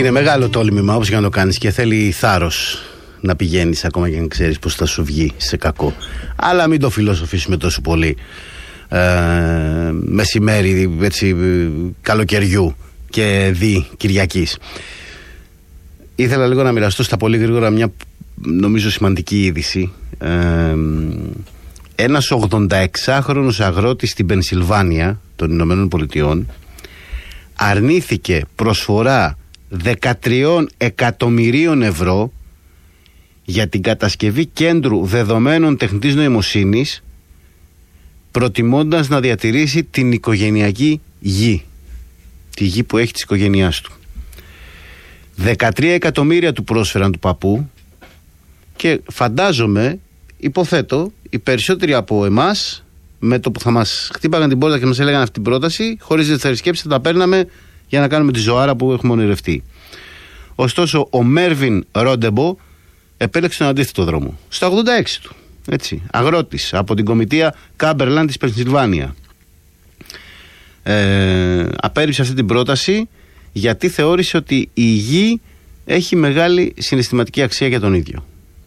Είναι μεγάλο τόλμημα όπως και να το κάνεις και θέλει θάρρος να πηγαίνεις ακόμα και αν ξέρεις πως θα σου βγει σε κακό. Αλλά μην το φιλοσοφήσουμε τόσο πολύ μεσημέρι έτσι, καλοκαιριού και Κυριακής. Ήθελα λίγο να μοιραστώ στα πολύ γρήγορα μια νομίζω σημαντική είδηση. Ένας 86χρονος αγρότης στην Πενσιλβάνια των Ηνωμένων Πολιτειών αρνήθηκε προσφορά 13 εκατομμυρίων ευρώ για την κατασκευή κέντρου δεδομένων τεχνητής νοημοσύνης, προτιμώντας να διατηρήσει την οικογενειακή γη, τη γη που έχει της οικογένειάς του. 13 εκατομμύρια του πρόσφεραν του παππού και φαντάζομαι, υποθέτω, οι περισσότεροι από εμάς με το που θα μας χτύπαγαν την πόρτα και μας έλεγαν αυτή την πρόταση, χωρίς δεύτερη σκέψη θα τα παίρναμε για να κάνουμε τη ζωάρα που έχουμε ονειρευτεί. Ωστόσο ο Μέρβιν Ρόντεμπο επέλεξε τον αντίθετο δρόμο, στα 86 του, έτσι, αγρότης από την κομιτεία Κάμπερλαντ της Πενσιλβάνια. Απέρριψε αυτή την πρόταση γιατί θεώρησε ότι η γη έχει μεγάλη συναισθηματική αξία για τον ίδιο.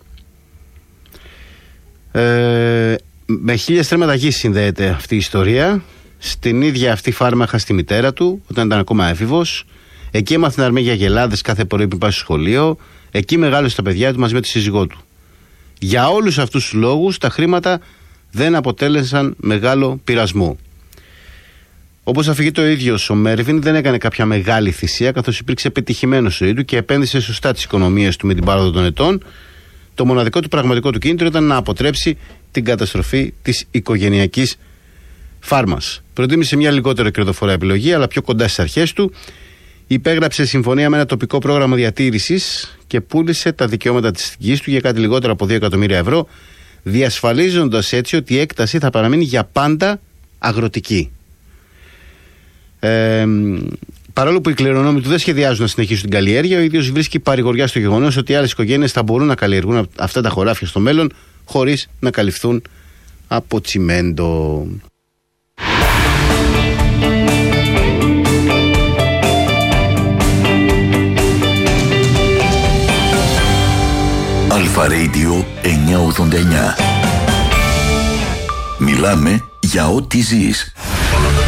Με 1000 στρέμματα γης συνδέεται αυτή η ιστορία. Στην ίδια αυτή φάρμα είχα στη μητέρα του όταν ήταν ακόμα έφηβος. Εκεί έμαθε να αρμέει για γελάδες κάθε πρωί που πάει στο σχολείο. Εκεί μεγάλωσε τα παιδιά του μαζί με τη σύζυγό του. Για όλους αυτούς τους λόγους τα χρήματα δεν αποτέλεσαν μεγάλο πειρασμό. Όπως αφηγείται ο ίδιος ο Μέρβιν, δεν έκανε κάποια μεγάλη θυσία, καθώς υπήρξε πετυχημένος στο ίδιο και επένδυσε σωστά τις οικονομίες του με την πάροδο των ετών. Το μοναδικό του πραγματικό του κίνητρο ήταν να αποτρέψει την καταστροφή της οικογενειακής φάρμας. Προτίμησε μια λιγότερο κερδοφορά επιλογή, αλλά πιο κοντά στις αρχές του. Υπέγραψε συμφωνία με ένα τοπικό πρόγραμμα διατήρησης και πούλησε τα δικαιώματα της γης του για κάτι λιγότερο από 2 εκατομμύρια ευρώ, διασφαλίζοντας έτσι ότι η έκταση θα παραμείνει για πάντα αγροτική. Παρόλο που οι κληρονόμοι του δεν σχεδιάζουν να συνεχίσουν την καλλιέργεια, ο ίδιος βρίσκει παρηγοριά στο γεγονός ότι άλλες οικογένειες θα μπορούν να καλλιεργούν αυτά τα χωράφια στο μέλλον χωρίς να καλυφθούν από τσιμέντο. Αλφα Radio 989. Μιλάμε για ό,τι ζεις.